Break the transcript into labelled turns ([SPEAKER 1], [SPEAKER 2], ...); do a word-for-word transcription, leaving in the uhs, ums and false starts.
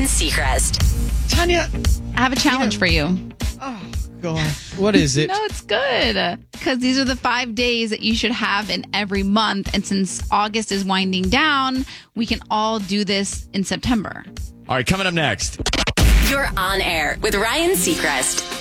[SPEAKER 1] Seacrest.
[SPEAKER 2] Tanya,
[SPEAKER 3] I have a challenge
[SPEAKER 2] Yeah.
[SPEAKER 3] for you.
[SPEAKER 2] oh gosh, what is it?
[SPEAKER 3] No, it's good. Because these are the five days that you should have in every month. And since August is winding down, we can all do this in September.
[SPEAKER 4] All right, coming up next.
[SPEAKER 1] You're on air with Ryan Seacrest.